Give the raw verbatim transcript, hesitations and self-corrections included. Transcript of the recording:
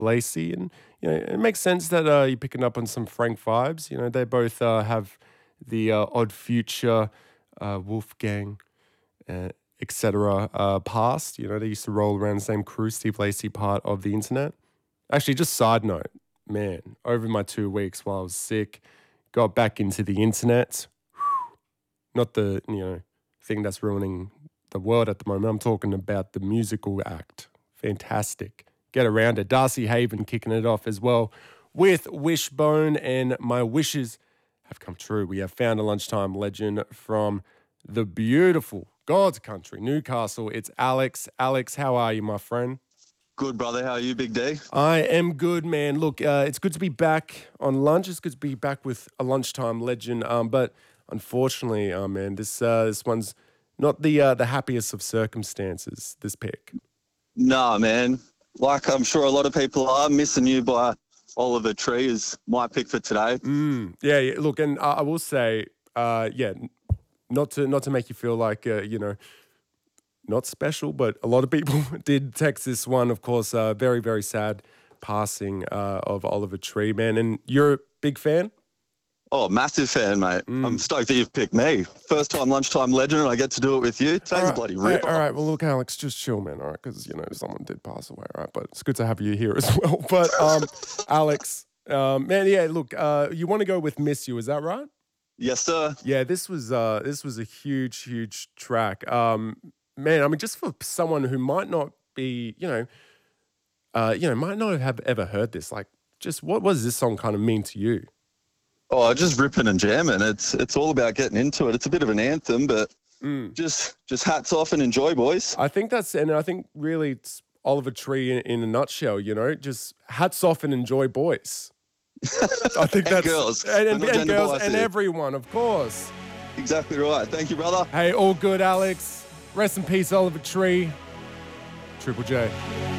Lacey, and you know it makes sense that uh, you're picking up on some Frank vibes. You know they both uh, have the uh, Odd Future, uh, Wolfgang, uh, et cetera uh, past. You know they used to roll around the same crew. Steve Lacey, part of the internet. Actually, just side note, man, over my two weeks while I was sick, got back into the internet. Not the you know thing that's ruining the world at the moment. I'm talking about the musical act. Fantastic. Get around it. Darcy Haven kicking it off as well with Wishbone, and my wishes have come true. We have found a lunchtime legend from the beautiful God's country, Newcastle. It's Alex. Alex, how are you, my friend? Good, brother. How are you, Big D? I am good, man. Look, uh, it's good to be back on lunch. It's good to be back with a lunchtime legend. Um, but unfortunately, uh, man, this uh, this one's not the uh, the happiest of circumstances. This pick. Nah, man. Like I'm sure a lot of people are, missing you by Oliver Tree is my pick for today. Mm, yeah, yeah. Look, and I, I will say, uh, yeah, not to not to make you feel like uh, you know. Not special, but a lot of people did text this one. Of course, uh, very, very sad passing uh, of Oliver Tree, man. And you're a big fan? Oh, massive fan, mate. Mm. I'm stoked that you've picked me. First time lunchtime legend, and I get to do it with you. Thanks, right. bloody Hey, rip. all right, well, look, Alex, just chill, man, all right? Because, you know, someone did pass away, all right? But it's good to have you here as well. But, um, Alex, um, man, yeah, look, uh, you want to go with Miss You, is that right? Yes, sir. Yeah, this was uh, this was a huge, huge track. Um Man, I mean, just for someone who might not be, you know, uh, you know, might not have ever heard this, like, just what, what does this song kind of mean to you? Oh, just ripping and jamming. It's it's all about getting into it. It's a bit of an anthem, but mm. just just hats off and enjoy, boys. I think that's, and I think really it's Oliver Tree in, in a nutshell, you know, just hats off and enjoy, boys. I think and that's girls, and, and, and, and girls and here. everyone, of course. Exactly right. Thank you, brother. Hey, all good, Alex. Rest in peace, Oliver Tree. Triple J.